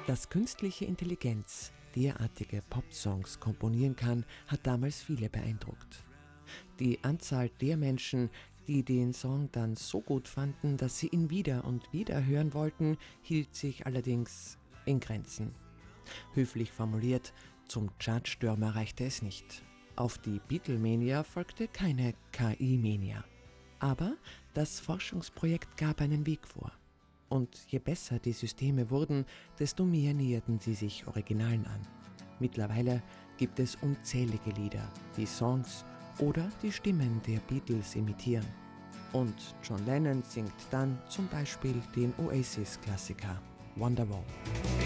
Dass künstliche Intelligenz derartige Popsongs komponieren kann, hat damals viele beeindruckt. Die Anzahl der Menschen, die den Song dann so gut fanden, dass sie ihn wieder und wieder hören wollten, hielt sich allerdings in Grenzen. Höflich formuliert, zum Chartstürmer reichte es nicht. Auf die Beatlemania folgte keine KI-Mania. Aber das Forschungsprojekt gab einen Weg vor. Und je besser die Systeme wurden, desto mehr näherten sie sich Originalen an. Mittlerweile gibt es unzählige Lieder, die Songs oder die Stimmen der Beatles imitieren. Und John Lennon singt dann zum Beispiel den Oasis-Klassiker Wonderwall.